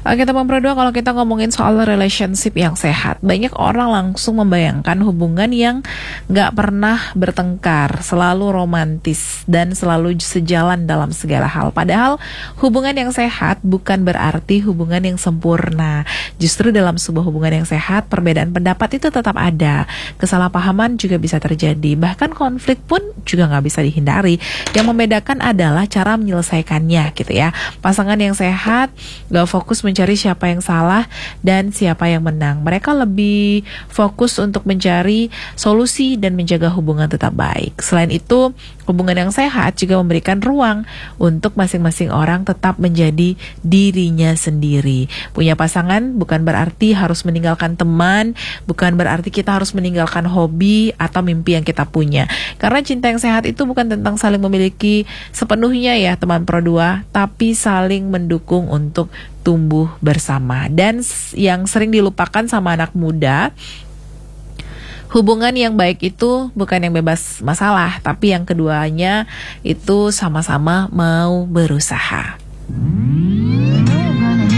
Oke teman Pro 2, kalau kita ngomongin soal relationship yang sehat, banyak orang langsung membayangkan hubungan yang gak pernah bertengkar, selalu romantis, dan selalu sejalan dalam segala hal. Padahal hubungan yang sehat bukan berarti hubungan yang sempurna. Justru dalam sebuah hubungan yang sehat, perbedaan pendapat itu tetap ada. Kesalahpahaman juga bisa terjadi, bahkan konflik pun juga gak bisa dihindari. Yang membedakan adalah cara menyelesaikannya gitu ya. Pasangan yang sehat gak fokus mencari siapa yang salah dan siapa yang menang. Mereka lebih fokus untuk mencari solusi dan menjaga hubungan tetap baik. Selain itu, hubungan yang sehat juga memberikan ruang untuk masing-masing orang tetap menjadi dirinya sendiri. Punya pasangan bukan berarti harus meninggalkan teman, bukan berarti kita harus meninggalkan hobi atau mimpi yang kita punya. Karena cinta yang sehat itu bukan tentang saling memiliki sepenuhnya ya teman Pro 2, tapi saling mendukung untuk tumbuh bersama. Dan yang sering dilupakan sama anak muda, hubungan yang baik itu bukan yang bebas masalah, tapi yang keduanya itu sama-sama mau berusaha.